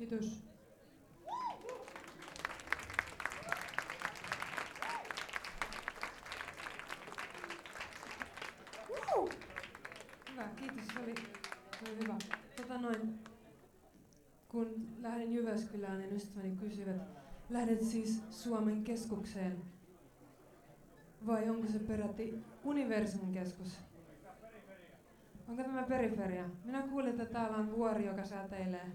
Kiitos. Hyvä, kiitos. Se oli hyvä. Kun lähdin Jyväskylään, niin ystäväni kysyivät, lähdet siis Suomen keskukseen? Vai onko se peräti universumin keskus? Onko tämä periferia? Minä kuulin, että täällä on vuori, joka säteilee.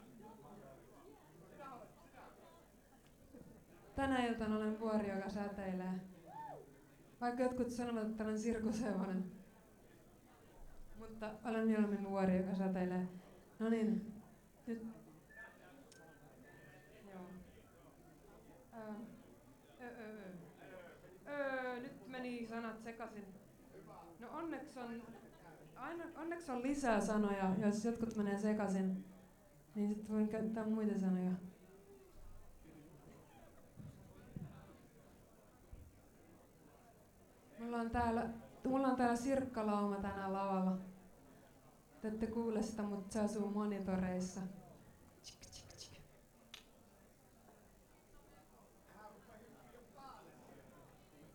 Tänä iltana olen vuori, joka säteilee. Vaikka jotkut sanovat, että olen sirkushevonen. Mutta olen mieluummin vuori, joka säteilee. No niin, nyt. Joo. Nyt meni sanat sekaisin. No onneksi on lisää sanoja, jos jotkut menee sekaisin, niin sitten voin käyttää muita sanoja. Mulla on täällä sirkkalauma tänään lavalla. Te ette kuule sitä, mutta se asuu monitoreissa.